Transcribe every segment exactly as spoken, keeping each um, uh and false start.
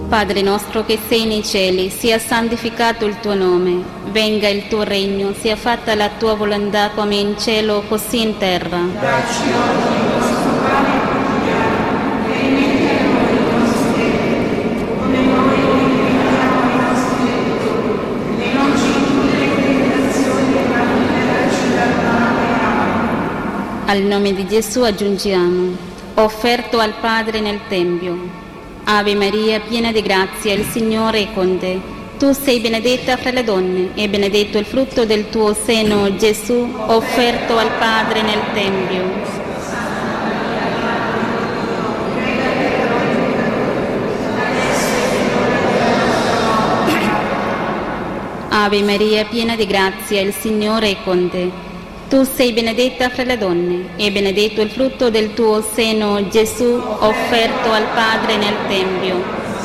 Padre nostro che sei nei cieli, sia santificato il tuo nome, venga il tuo regno, sia fatta la tua volontà come in cielo così in terra. Dacci oggi il nostro pane quotidiano e rimetti a noi i nostri debiti, come noi rimettiamo ai nostri debitori, e non ci indurre in tentazione, ma liberaci dal male. Al nome di Gesù aggiungiamo, offerto al Padre nel Tempio. Ave Maria, piena di grazia, il Signore è con te. Tu sei benedetta fra le donne e benedetto il frutto del tuo seno, Gesù, offerto al Padre nel Tempio. Ave Maria, piena di grazia, il Signore è con te. Tu sei benedetta fra le donne e benedetto il frutto del tuo seno, Gesù, offerto al Padre nel Tempio.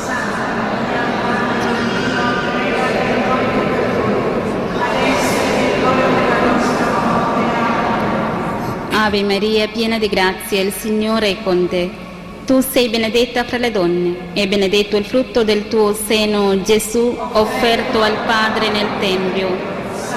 Ave Maria, piena di grazia, il Signore è con te. Tu sei benedetta fra le donne e benedetto il frutto del tuo seno, Gesù, offerto al Padre nel Tempio.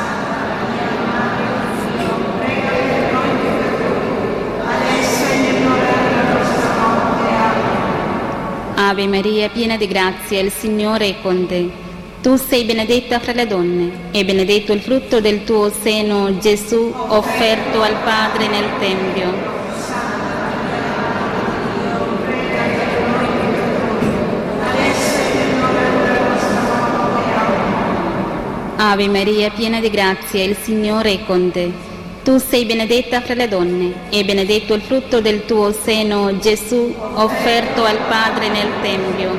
Ave Maria, piena di grazia, il Signore è con te. Tu sei benedetta fra le donne e benedetto il frutto del tuo seno, Gesù, offerto al Padre nel Tempio. Ave Maria, piena di grazia, il Signore è con te. Tu sei benedetta fra le donne e benedetto il frutto del tuo seno, Gesù, offerto al Padre nel Tempio.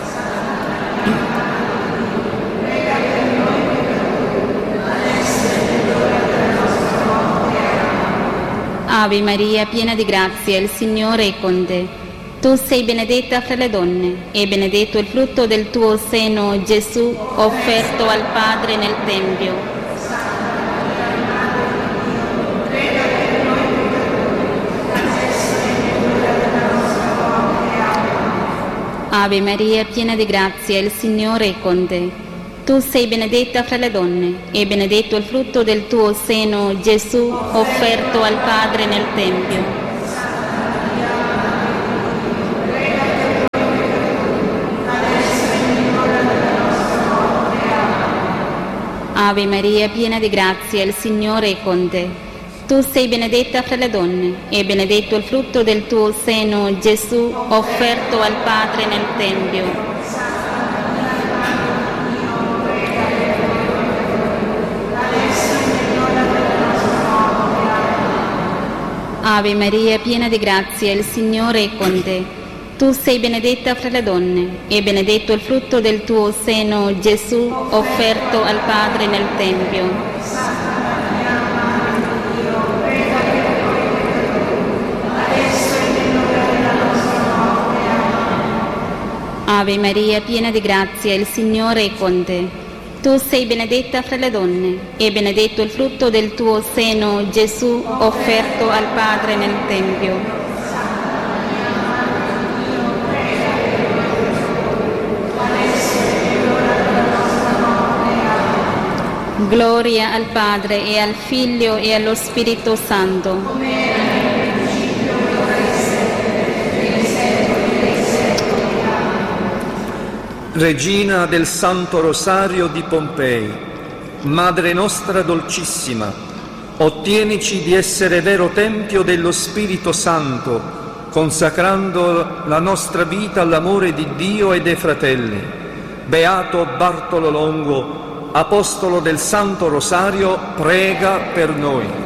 Ave Maria, piena di grazia, il Signore è con te. Tu sei benedetta fra le donne e benedetto il frutto del tuo seno, Gesù, offerto al Padre nel Tempio. Ave Maria, piena di grazia, il Signore è con te. Tu sei benedetta fra le donne e benedetto il frutto del tuo seno, Gesù, offerto al Padre nel Tempio. Ave Maria, piena di grazia, il Signore è con te. Tu sei benedetta fra le donne e benedetto il frutto del tuo seno, Gesù, offerto al Padre nel Tempio. Ave Maria, piena di grazia, il Signore è con te. Tu sei benedetta fra le donne e benedetto il frutto del tuo seno, Gesù, offerto al Padre nel Tempio. Ave Maria, piena di grazia, il Signore è con te. Tu sei benedetta fra le donne e benedetto il frutto del tuo seno, Gesù, offerto al Padre nel Tempio. Gloria al Padre e al Figlio e allo Spirito Santo. Regina del Santo Rosario di Pompei, Madre nostra dolcissima, ottienici di essere vero Tempio dello Spirito Santo, consacrando la nostra vita all'amore di Dio e dei fratelli. Beato Bartolo Longo, Apostolo del Santo Rosario, prega per noi.